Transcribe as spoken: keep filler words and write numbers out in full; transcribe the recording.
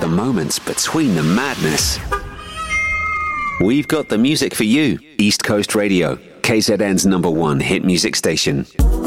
moments between the madness. We've got the music for you. East Coast Radio, K Z N's number one hit music station.